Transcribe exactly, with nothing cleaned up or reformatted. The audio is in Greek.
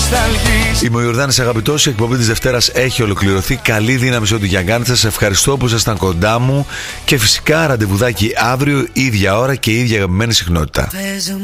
Είμαι ο Ιορδάνης Αγαπητός. Η εκπομπή της Δευτέρας έχει ολοκληρωθεί. Καλή δύναμη σε ό,τι για κάνετε. Σας ευχαριστώ που ήσασταν κοντά μου. Και φυσικά ραντεβουδάκι αύριο, ίδια ώρα και ίδια αγαπημένη συχνότητα.